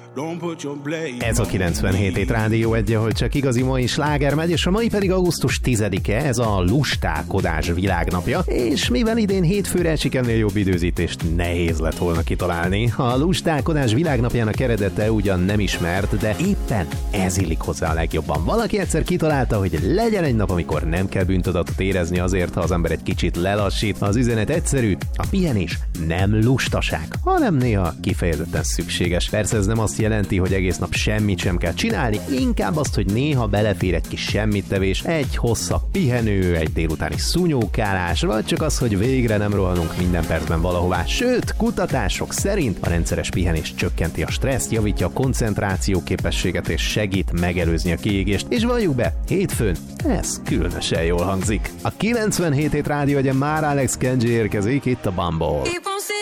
Ez a 97 hét Rádió 1, ahol csak igazi mai sláger megy, és a mai pedig augusztus 10-e, ez a lustálkodás világnapja, és mivel idén hétfőre esik, ennél jobb időzítést nehéz lett volna kitalálni. A lustálkodás világnapjának eredete ugyan nem ismert, de éppen ez illik hozzá a legjobban. Valaki egyszer kitalálta, hogy legyen egy nap, amikor nem kell bűntudatot érezni azért, ha az ember egy kicsit lelassít. Az üzenet egyszerű, a pihenés nem lustaság, hanem néha kifejezetten szükséges. Persze ez nem azt jelenti, hogy egész nap semmit sem kell csinálni, inkább azt, hogy néha belefér egy kis semmittevés, egy hosszabb pihenő, egy délutáni szúnyókálás, vagy csak az, hogy végre nem rohanunk minden percben valahová. Sőt, kutatások szerint a rendszeres pihenés csökkenti a stresszt, javítja a koncentráció képességet és segít megelőzni a kiégést. És valljuk be, hétfőn ez különösen jól hangzik. A 97 hét Rádió, hogy már Alex Kenji érkezik itt a Bumble.